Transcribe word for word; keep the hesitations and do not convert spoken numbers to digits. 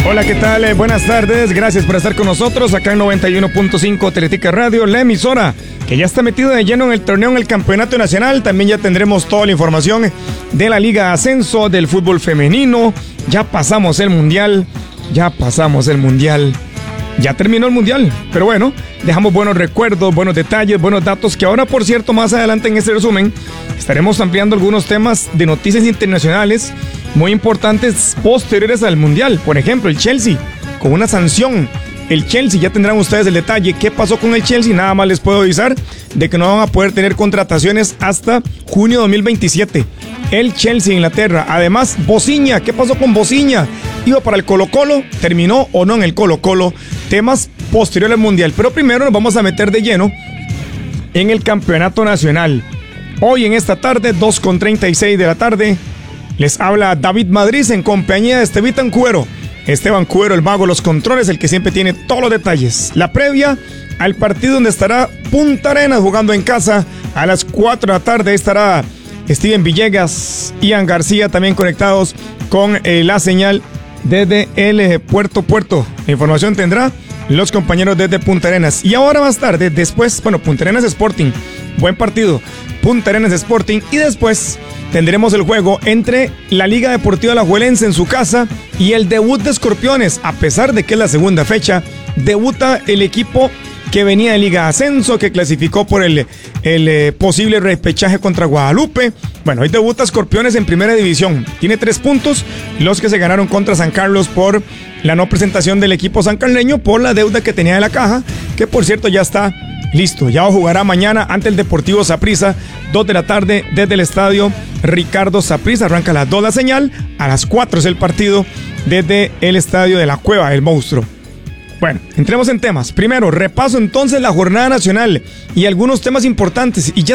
Hola, ¿qué tal? Eh, buenas tardes, gracias por estar con nosotros acá en noventa y uno punto cinco Teletica Radio, la emisora que ya está metida de lleno en el torneo en el Campeonato Nacional. También ya tendremos toda la información de la Liga Ascenso, del fútbol femenino. Ya pasamos el Mundial, ya pasamos el Mundial. Ya terminó el Mundial, pero bueno, dejamos buenos recuerdos, buenos detalles, buenos datos que ahora, por cierto, más adelante en este resumen estaremos ampliando algunos temas de noticias internacionales muy importantes posteriores al Mundial. Por ejemplo, el Chelsea, con una sanción. El Chelsea, ya tendrán ustedes el detalle. ¿Qué pasó con el Chelsea? Nada más les puedo avisar de que no van a poder tener contrataciones hasta junio de dos mil veintisiete. El Chelsea, Inglaterra. Además, Bociña, ¿qué pasó con Bociña? Iba para el Colo-Colo, terminó o no en el Colo-Colo. Temas posteriores al Mundial. Pero primero nos vamos a meter de lleno en el Campeonato Nacional. Hoy en esta tarde, dos con treinta y seis de la tarde, les habla David Madrid en compañía de Esteban Cuero. Esteban Cuero, el mago de los controles, el que siempre tiene todos los detalles. La previa al partido donde estará Punta Arenas jugando en casa a las cuatro de la tarde. Estará Steven Villegas, Ian García también conectados con eh, la señal desde el eh, Puerto Puerto. La información tendrá los compañeros desde Punta Arenas. Y ahora más tarde, después, bueno, Punta Arenas Sporting, buen partido. Punta Arenas Sporting, y después tendremos el juego entre la Liga Deportiva Alajuelense en su casa y el debut de Escorpiones. A pesar de que es la segunda fecha, debuta el equipo que venía de Liga Ascenso, que clasificó por el, el eh, posible repechaje contra Guadalupe. Bueno, hoy debuta Escorpiones en primera división. Tiene tres puntos, los que se ganaron contra San Carlos por la no presentación del equipo sancarleño, por la deuda que tenía de la caja, que por cierto ya está listo. Ya jugará mañana ante el Deportivo Saprissa, dos de la tarde desde el estadio Ricardo Saprissa. Arranca a las dos la señal, a las cuatro es el partido desde el estadio de la Cueva del Monstruo. Bueno, entremos en temas. Primero, repaso entonces la jornada nacional y algunos temas importantes. Y ya